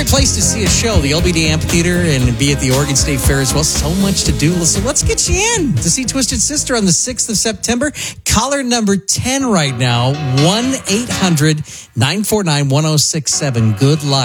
Place to see a show, the LBD Amphitheater, and be at the Oregon State Fair as well. So much to do. So let's get you in to see Twisted Sister on the 6th of September. Caller number 10 right now, 1-800-949-1067. Good luck.